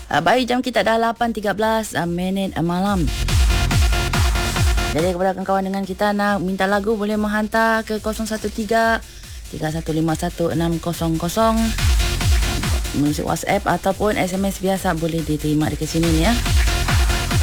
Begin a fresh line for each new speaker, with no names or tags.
Baik, jam kita dah 8.13 minit malam. Jadi kepada kawan-kawan dengan kita nak minta lagu, boleh menghantar ke 013-3151-600. Musik WhatsApp ataupun SMS biasa boleh diterima dekat sini ni ya.